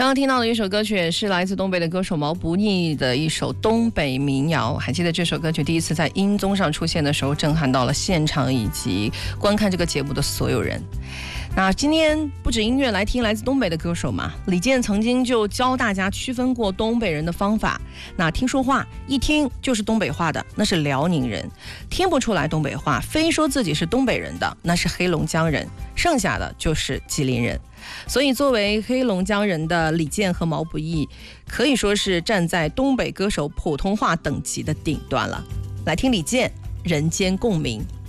刚刚听到的一首歌曲是来自东北的歌手毛不易的一首东北民谣。还记得这首歌曲第一次在音综上出现的时候，震撼到了现场以及观看这个节目的所有人。那今天不止音乐，来听来自东北的歌手嘛。李健曾经就教大家区分过东北人的方法。那听说话一听就是东北话的，那是辽宁人；听不出来东北话，非说自己是东北人的，那是黑龙江人；剩下的就是吉林人。所以作为黑龙江人的李健和毛不易，可以说是站在东北歌手普通话等级的顶端了。来听李健《人间共鸣》。